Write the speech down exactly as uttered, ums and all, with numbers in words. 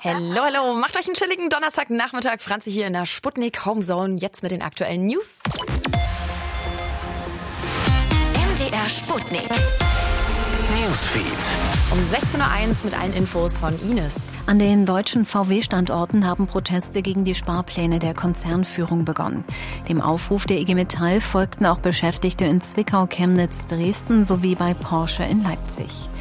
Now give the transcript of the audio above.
Hallo, hallo. Macht euch einen chilligen Donnerstagnachmittag. Franzi hier in der Sputnik Homezone. Jetzt mit den aktuellen News. M D R Sputnik. Newsfeed. Um sechzehn Uhr eins mit allen Infos von Ines. An den deutschen V W-Standorten haben Proteste gegen die Sparpläne der Konzernführung begonnen. Dem Aufruf der I G Metall folgten auch Beschäftigte in Zwickau, Chemnitz, Dresden sowie bei Porsche in Leipzig.